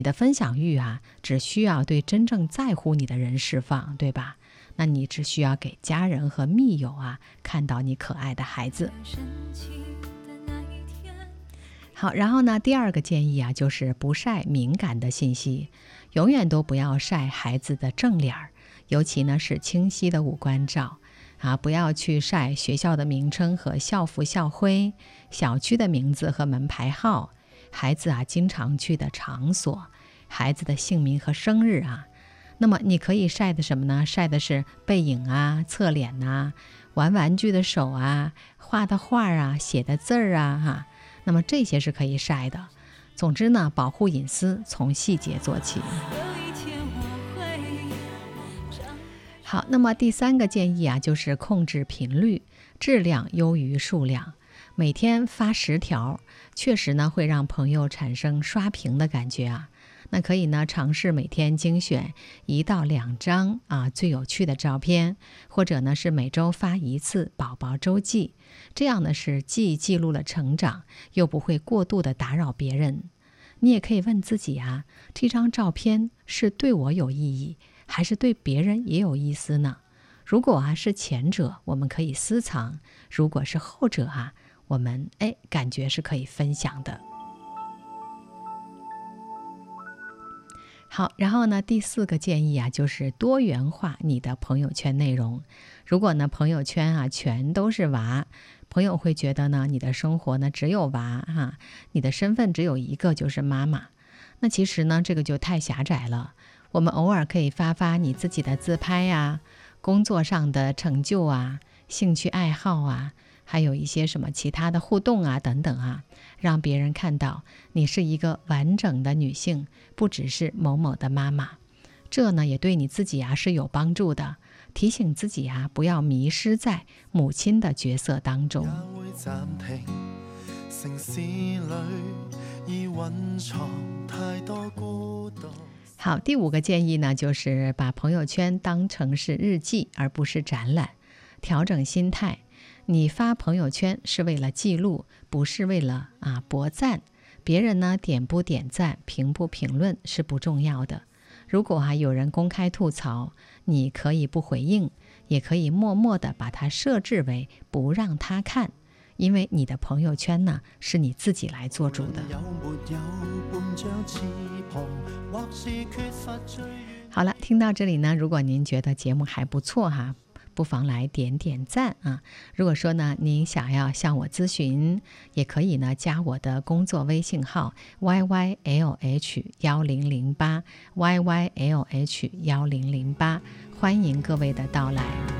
你的分享欲啊，只需要对真正在乎你的人释放，对吧？那你只需要给家人和密友啊看到你可爱的孩子。好，然后呢，第二个建议啊，就是不晒敏感的信息，永远都不要晒孩子的正脸儿，尤其呢是清晰的五官照啊，不要去晒学校的名称和校服校徽，小区的名字和门牌号，孩子啊经常去的场所，孩子的姓名和生日啊。那么你可以晒的什么呢？晒的是背影啊、侧脸啊、玩玩具的手啊、画的画啊、写的字儿啊那么这些是可以晒的。总之呢，保护隐私从细节做起。好，那么第三个建议啊，就是控制频率，质量优于数量。每天发10条，确实呢会让朋友产生刷屏的感觉啊。那可以呢尝试每天精选1到2张最有趣的照片，或者呢是每周发1次宝宝周记，这样呢是既记录了成长，又不会过度的打扰别人。你也可以问自己啊，这张照片是对我有意义，还是对别人也有意思呢？如果是前者，我们可以私藏；如果是后者我们感觉是可以分享的。好，然后呢，第4个建议就是多元化你的朋友圈内容。如果呢朋友圈全都是娃，朋友会觉得呢你的生活呢只有娃你的身份只有一个，就是妈妈。那其实呢这个就太狭窄了。我们偶尔可以发发你自己的自拍工作上的成就兴趣爱好还有一些什么其他的互动等等让别人看到你是一个完整的女性，不只是某某的妈妈。这呢也对你自己是有帮助的，提醒自己不要迷失在母亲的角色当中。城市里已蘊藏太多孤独。好，第5个建议呢，就是把朋友圈当成是日记，而不是展览。调整心态，你发朋友圈是为了记录，不是为了博赞。别人呢点不点赞、评不评论是不重要的。如果有人公开吐槽，你可以不回应，也可以默默地把它设置为不让他看，因为你的朋友圈呢是你自己来做主的。好了，听到这里呢，如果您觉得节目还不错不妨来点点赞如果说呢您想要向我咨询，也可以呢加我的工作微信号 YYLH1008 YYLH1008，欢迎各位的到来。